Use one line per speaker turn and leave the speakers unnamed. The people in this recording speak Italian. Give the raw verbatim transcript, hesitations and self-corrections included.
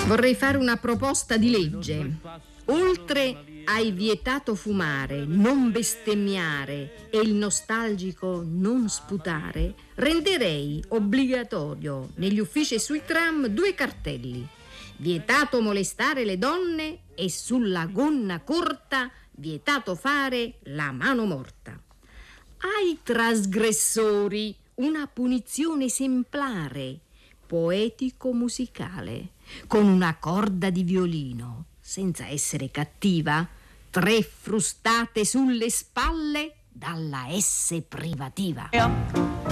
Vorrei fare una proposta di legge. Oltre hai vietato fumare, non bestemmiare e il nostalgico non sputare, renderei obbligatorio negli uffici e sui tram due cartelli: vietato molestare le donne e sulla gonna corta vietato fare la mano morta. Ai trasgressori una punizione esemplare, poetico-musicale, con una corda di violino, senza essere cattiva, tre frustate sulle spalle dalla S privativa.